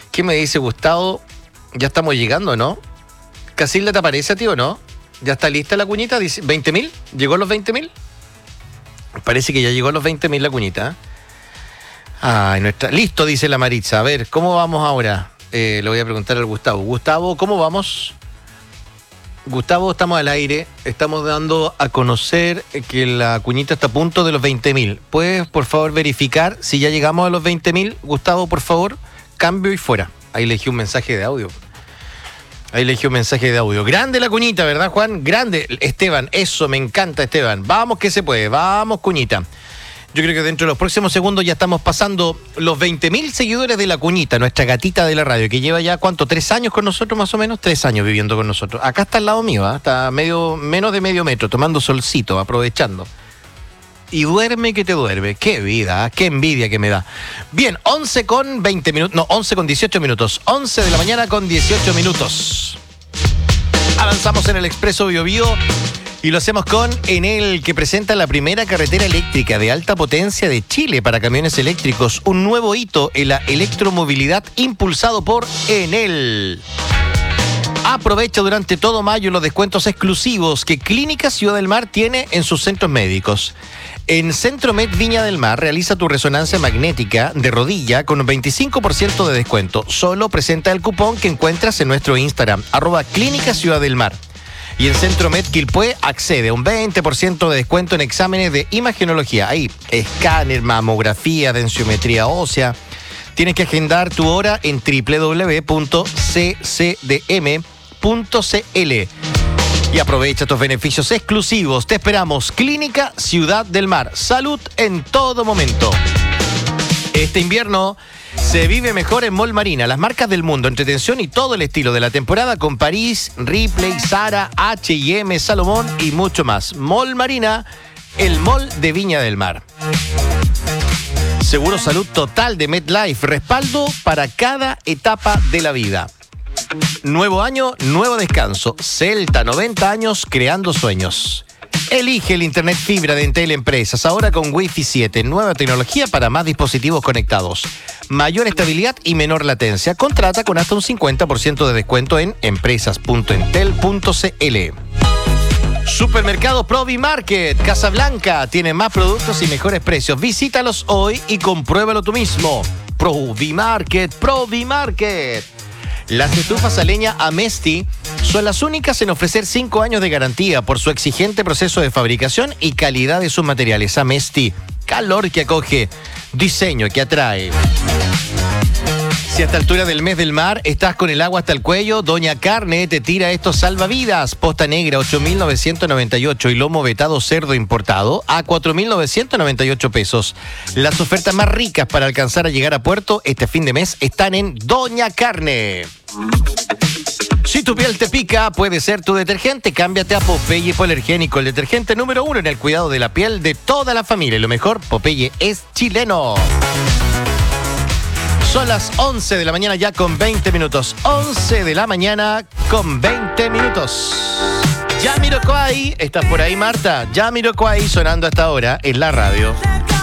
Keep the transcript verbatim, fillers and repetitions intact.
¿Qué me dice Gustavo? Ya estamos llegando, ¿no? ¿Casilda te aparece a ti o no? ¿Ya está lista la cuñita? ¿veinte mil? ¿Llegó a los veinte mil? Parece que ya llegó a los veinte mil la cuñita. Ay, nuestra... Listo, dice la Maritza. A ver, ¿cómo vamos ahora? Eh, le voy a preguntar al Gustavo. Gustavo, ¿cómo vamos? Gustavo, estamos al aire. Estamos dando a conocer que la cuñita está a punto de los veinte mil. ¿Puedes, por favor, verificar si ya llegamos a los veinte mil? Gustavo, por favor, cambio y fuera. Ahí elegí un mensaje de audio. Ahí elegí un mensaje de audio. Grande la cuñita, ¿verdad, Juan? Grande. Esteban, eso, me encanta, Esteban. Vamos que se puede. Vamos, cuñita. Yo creo que dentro de los próximos segundos ya estamos pasando los veinte mil seguidores de la cuñita, nuestra gatita de la radio, que lleva ya, ¿cuánto? ¿Tres años con nosotros más o menos? Tres años viviendo con nosotros. Acá está al lado mío, ¿eh? Está medio, menos de medio metro, tomando solcito, aprovechando. Y duerme que te duerme. Qué vida, ¿eh? Qué envidia que me da. Bien, once con veinte minutos, no, once con dieciocho minutos. once de la mañana con dieciocho minutos. Avanzamos en el Expreso Bio Bio. Y lo hacemos con Enel, que presenta la primera carretera eléctrica de alta potencia de Chile para camiones eléctricos. Un nuevo hito en la electromovilidad impulsado por Enel. Aprovecha durante todo mayo los descuentos exclusivos que Clínica Ciudad del Mar tiene en sus centros médicos. En Centromed Viña del Mar realiza tu resonancia magnética de rodilla con un veinticinco por ciento de descuento. Solo presenta el cupón que encuentras en nuestro Instagram, arroba Clínica Ciudad del Mar. Y en Centromed Quilpué accede a un veinte por ciento de descuento en exámenes de imagenología. Ahí, escáner, mamografía, densitometría ósea. Tienes que agendar tu hora en doble u doble u doble u punto c c d m punto c l. Y aprovecha tus beneficios exclusivos. Te esperamos. Clínica Ciudad del Mar. Salud en todo momento. Este invierno se vive mejor en Mall Marina. Las marcas del mundo, entretención y todo el estilo de la temporada con París, Ripley, Zara, H y M, Salomón y mucho más. Mall Marina, el mall de Viña del Mar. Seguro Salud Total de MetLife. Respaldo para cada etapa de la vida. Nuevo año, nuevo descanso. Celta, noventa años creando sueños. Elige el internet fibra de Entel Empresas, ahora con Wi-Fi siete, nueva tecnología para más dispositivos conectados. Mayor estabilidad y menor latencia. Contrata con hasta un cincuenta por ciento de descuento en empresas punto entel punto c l. Supermercado Provimarket, Casablanca, tiene más productos y mejores precios. Visítalos hoy y compruébalo tú mismo. Provimarket, Provimarket. Las estufas a leña Amesti son las únicas en ofrecer cinco años de garantía por su exigente proceso de fabricación y calidad de sus materiales. Amesti, calor que acoge, diseño que atrae. Si a esta altura del mes del mar estás con el agua hasta el cuello, Doña Carne te tira estos salvavidas. Posta negra ocho mil novecientos noventa y ocho y lomo vetado cerdo importado a cuatro mil novecientos noventa y ocho pesos. Las ofertas más ricas para alcanzar a llegar a puerto este fin de mes están en Doña Carne. Si tu piel te pica, puede ser tu detergente. Cámbiate a Popeye Hipoalergénico, el detergente número uno en el cuidado de la piel de toda la familia. Y lo mejor, Popeye es chileno. Son las once de la mañana ya con veinte minutos. once de la mañana con veinte minutos. Jamiroquai, ¿estás por ahí, Marta? Jamiroquai sonando hasta ahora en la radio.